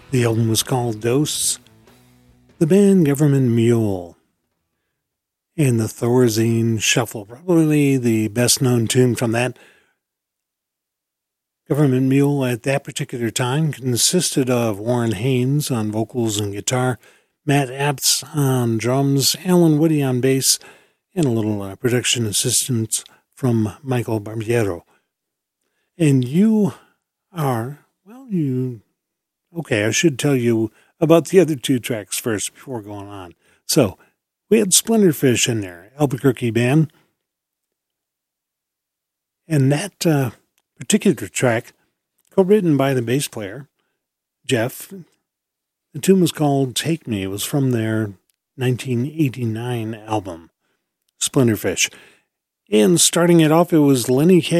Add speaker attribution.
Speaker 1: The album was called Dose. The band Government Mule. And the Thorazine Shuffle, probably the best known tune from that. Government Mule at that particular time consisted of Warren Haynes on vocals and guitar, Matt Apps on drums, Alan Woody on bass, and a little production assistance from Michael Barbiero. And okay, I should tell you about the other two tracks first before going on. So, we had Splinterfish in there, Albuquerque band. And that particular track, co-written by the bass player, Jeff, the tune was called Take Me. It was from their 1989 album, Splinterfish. And starting it off, it was Lenny Kaye